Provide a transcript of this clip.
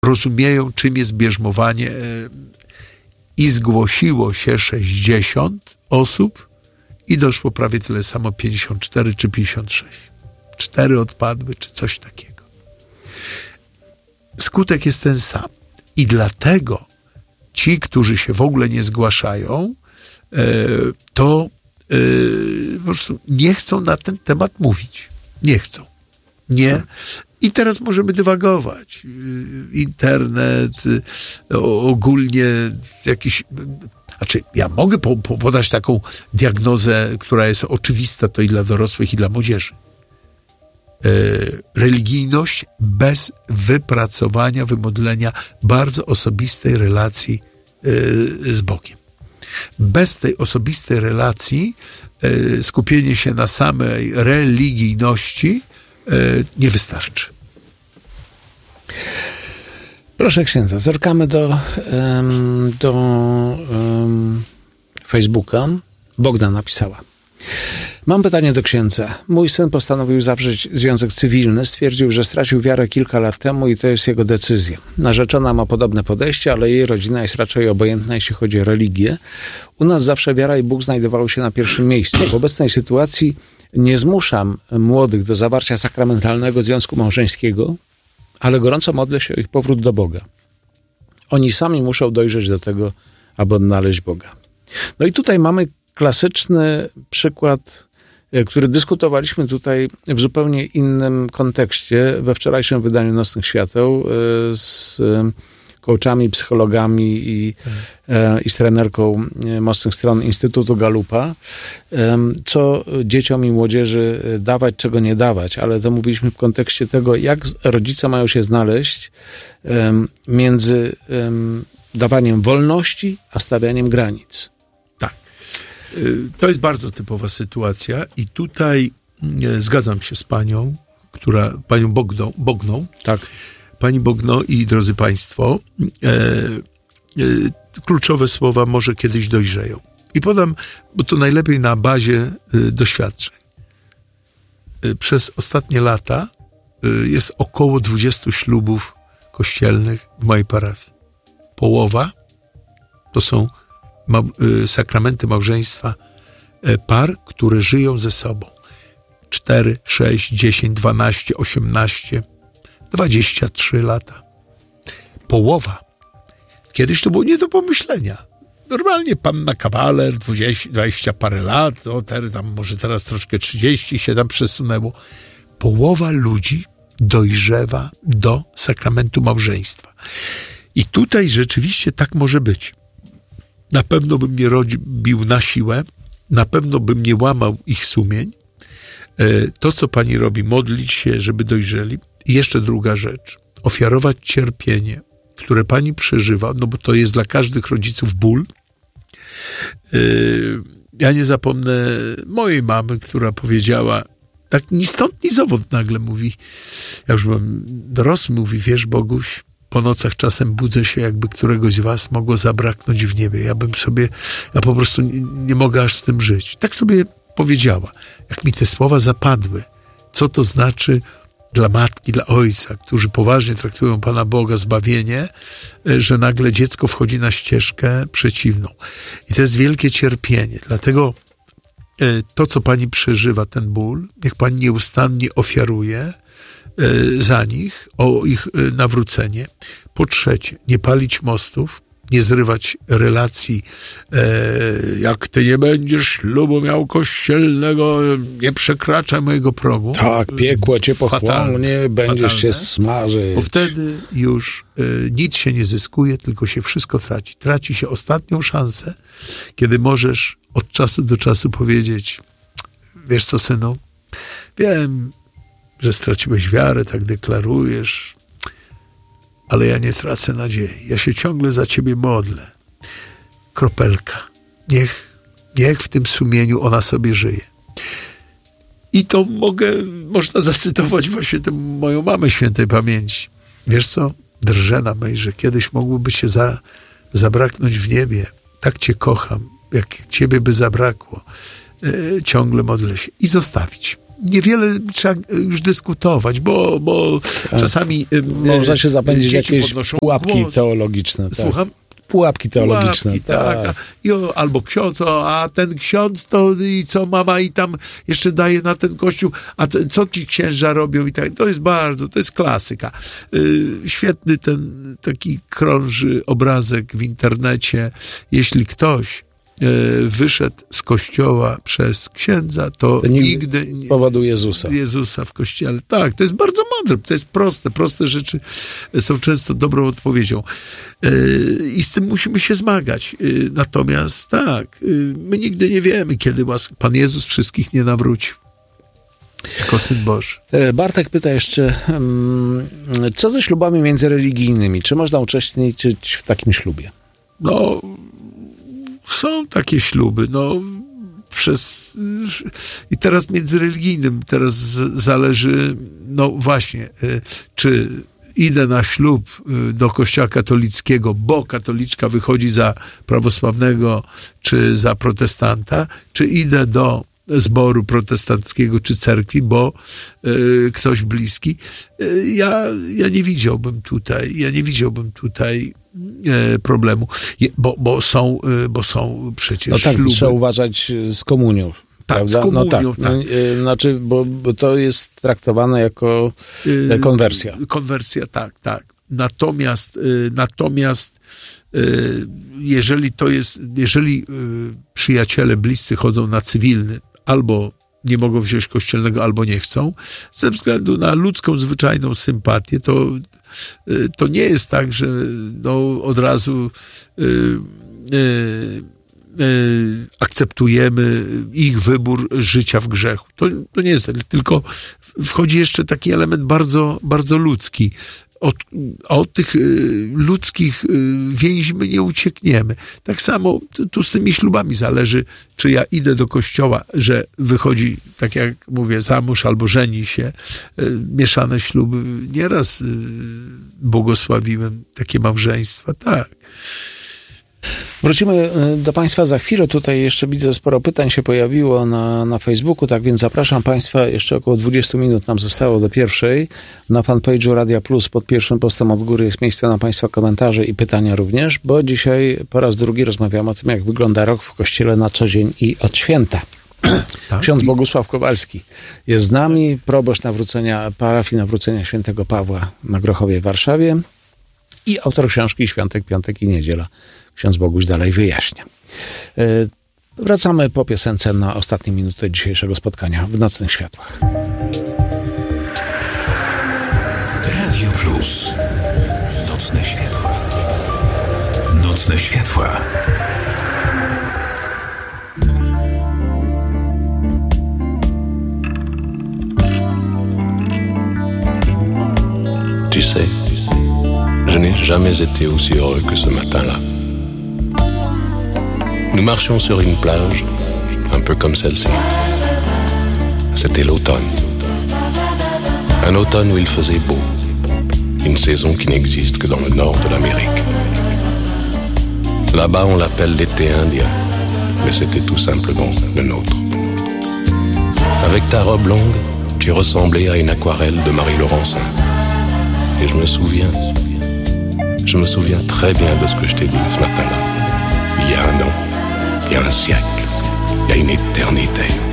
rozumieją, czym jest bierzmowanie i zgłosiło się 60 osób i doszło prawie tyle samo, 54 czy 56. 4 odpadły, czy coś takiego. Skutek jest ten sam. I dlatego ci, którzy się w ogóle nie zgłaszają, to po prostu nie chcą na ten temat mówić. Nie chcą. Nie. I teraz możemy dywagować. Internet, ogólnie jakiś... Znaczy, ja mogę podać taką diagnozę, która jest oczywista, to i dla dorosłych, i dla młodzieży. Religijność bez wypracowania, wymodlenia bardzo osobistej relacji z Bogiem. Bez tej osobistej relacji skupienie się na samej religijności nie wystarczy. Proszę księdza, zerkamy do Facebooka. Bogdan napisała. Mam pytanie do księdza. Mój syn postanowił zawrzeć związek cywilny. Stwierdził, że stracił wiarę kilka lat temu i to jest jego decyzja. Narzeczona ma podobne podejście, ale jej rodzina jest raczej obojętna, jeśli chodzi o religię. U nas zawsze wiara i Bóg znajdowały się na pierwszym miejscu. W obecnej sytuacji nie zmuszam młodych do zawarcia sakramentalnego związku małżeńskiego, ale gorąco modlę się o ich powrót do Boga. Oni sami muszą dojrzeć do tego, aby odnaleźć Boga. No i tutaj mamy klasyczny przykład, który dyskutowaliśmy tutaj w zupełnie innym kontekście we wczorajszym wydaniu Nocnych Świateł z coachami, psychologami i z trenerką Mocnych Stron Instytutu Galupa, co dzieciom i młodzieży dawać, czego nie dawać, ale to mówiliśmy w kontekście tego, jak rodzice mają się znaleźć między dawaniem wolności, a stawianiem granic. Tak. To jest bardzo typowa sytuacja i tutaj zgadzam się z panią, panią Bogną. Tak. Pani Bogno i drodzy państwo, kluczowe słowa może kiedyś dojrzeją. I podam, bo to najlepiej na bazie doświadczeń. Przez ostatnie lata jest około 20 ślubów kościelnych w mojej parafii. Połowa to są sakramenty małżeństwa par, które żyją ze sobą. 4, 6, 10, 12, 18, 23 lata. Połowa. Kiedyś to było nie do pomyślenia. Normalnie panna kawaler, 20 parę lat, tam może teraz troszkę 30 się tam przesunęło. Połowa ludzi dojrzewa do sakramentu małżeństwa. I tutaj rzeczywiście tak może być. Na pewno bym nie robił na siłę, na pewno bym nie łamał ich sumień. To, co pani robi, modlić się, żeby dojrzeli. I jeszcze druga rzecz. Ofiarować cierpienie, które pani przeżywa, no bo to jest dla każdych rodziców ból. Ja nie zapomnę mojej mamy, która powiedziała, tak ni stąd, ni zowąd nagle mówi, ja już byłem dorosły, mówi, wiesz, Boguś, po nocach czasem budzę się, jakby któregoś z was mogło zabraknąć w niebie. Ja po prostu nie mogę aż z tym żyć. Tak sobie powiedziała. Jak mi te słowa zapadły, co to znaczy dla matki, dla ojca, którzy poważnie traktują Pana Boga, zbawienie, że nagle dziecko wchodzi na ścieżkę przeciwną. I to jest wielkie cierpienie. Dlatego to, co pani przeżywa, ten ból, niech pani nieustannie ofiaruje za nich, o ich nawrócenie. Po trzecie, nie palić mostów, nie zrywać relacji. Jak ty nie będziesz ślubu miał kościelnego, nie przekraczaj mojego progu. Tak, piekło cię pochłonnie, będziesz się smażyć. Bo wtedy już nic się nie zyskuje, tylko się wszystko traci. Traci się ostatnią szansę, kiedy możesz od czasu do czasu powiedzieć, wiesz co, synu, wiem, że straciłeś wiarę, tak deklarujesz, ale ja nie tracę nadziei. Ja się ciągle za ciebie modlę. Kropelka. Niech w tym sumieniu ona sobie żyje. I to można zacytować właśnie tę moją mamę świętej pamięci. Wiesz co? Drżę na mej, że kiedyś mogłoby się zabraknąć w niebie. Tak cię kocham. Jak ciebie by zabrakło. Ciągle modlę się. I zostawić. niewiele trzeba już dyskutować, bo czasami można się zapędzić jakieś pułapki głos. teologiczne. Słucham? Pułapki teologiczne. Tak. Albo ksiądz, a ten ksiądz to i co mama i tam jeszcze daje na ten kościół, a co ci księża robią i tak. To jest klasyka. Świetny ten taki krąży obrazek w internecie. Jeśli ktoś wyszedł z kościoła przez księdza, to nigdy z powodu Jezusa w kościele. Tak, to jest bardzo mądre, to jest proste rzeczy są często dobrą odpowiedzią. I z tym musimy się zmagać. Natomiast tak, my nigdy nie wiemy, kiedy Pan Jezus wszystkich nie nawrócił. Jako Syn Boży. Bartek pyta jeszcze, co ze ślubami międzyreligijnymi? Czy można uczestniczyć w takim ślubie? No, są takie śluby, i teraz międzyreligijnym teraz zależy, właśnie, czy idę na ślub do kościoła katolickiego, bo katoliczka wychodzi za prawosławnego, czy za protestanta, czy idę do zboru protestanckiego, czy cerkwi, bo ktoś bliski. Ja nie widziałbym tutaj problemu, bo są przecież tak, śluby. Trzeba uważać z komunią. Tak, prawda? z komunią, tak. Znaczy, bo to jest traktowane jako konwersja. Konwersja, tak. Natomiast jeżeli przyjaciele bliscy chodzą na cywilny, albo nie mogą wziąć kościelnego, albo nie chcą, ze względu na ludzką, zwyczajną sympatię, to nie jest tak, że od razu akceptujemy ich wybór życia w grzechu. To nie jest tak, tylko wchodzi jeszcze taki element bardzo, bardzo ludzki. Od tych ludzkich więzi my nie uciekniemy. Tak samo tu z tymi ślubami zależy, czy ja idę do kościoła, że wychodzi, tak jak mówię, za mąż albo żeni się. Mieszane śluby. Nieraz błogosławiłem takie małżeństwa. Tak. Wrócimy do Państwa za chwilę. Tutaj jeszcze widzę, sporo pytań się pojawiło na Facebooku, tak więc zapraszam Państwa. Jeszcze około 20 minut nam zostało do pierwszej. Na fanpage'u Radia Plus pod pierwszym postem od góry jest miejsce na Państwa komentarze i pytania również, bo dzisiaj po raz drugi rozmawiamy o tym, jak wygląda rok w Kościele na co dzień i od święta. Tak. Ksiądz Bogusław Kowalski jest z nami, proboszcz parafii Nawrócenia Świętego Pawła na Grochowie w Warszawie i autor książki Świątek, Piątek i Niedziela. Ksiądz Boguś dalej wyjaśnia. Wracamy po piosence na ostatnie minuty dzisiejszego spotkania w Nocnych Światłach. Radio Plus. Nocne Światła. Nocne Światła. Tu sais, je n'ai jamais été aussi heureux que ce matin-là. Nous marchions sur une plage, un peu comme celle-ci. C'était l'automne. Un automne où il faisait beau. Une saison qui n'existe que dans le nord de l'Amérique. Là-bas, on l'appelle l'été indien, mais c'était tout simplement le nôtre. Avec ta robe longue, tu ressemblais à une aquarelle de Marie Laurencin. Et je me souviens très bien de ce que je t'ai dit ce matin-là. Il y a un an, il y a un siècle, il y a une éternité.